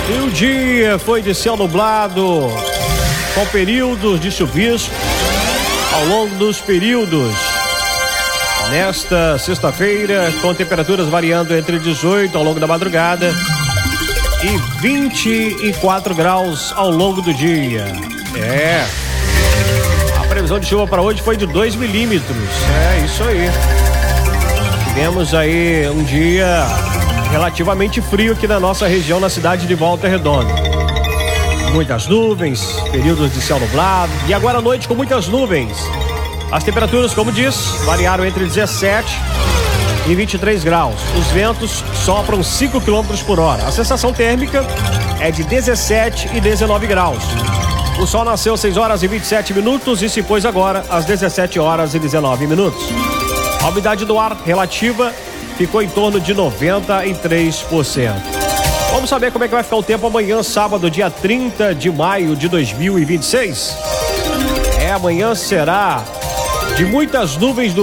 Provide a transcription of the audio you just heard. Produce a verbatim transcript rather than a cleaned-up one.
E o dia foi de céu nublado, com períodos de chuvisco ao longo dos períodos. Nesta sexta-feira, com temperaturas variando entre dezoito ao longo da madrugada e vinte e quatro graus ao longo do dia. É. A previsão de chuva para hoje foi de dois milímetros. É isso aí. Tivemos aí um dia relativamente frio aqui na nossa região, na cidade de Volta Redonda. Muitas nuvens, períodos de céu nublado e agora à noite com muitas nuvens. As temperaturas, como diz, variaram entre dezessete e vinte e três graus. Os ventos sopram cinco quilômetros por hora. A sensação térmica é de dezessete e dezenove graus. O sol nasceu às seis horas e vinte e sete minutos e se pôs agora às dezessete horas e dezenove minutos. A umidade do ar relativa ficou em torno de noventa e três por cento. Vamos saber como é que vai ficar o tempo amanhã, sábado, dia trinta de maio de dois mil e vinte e seis? É, amanhã será de muitas nuvens do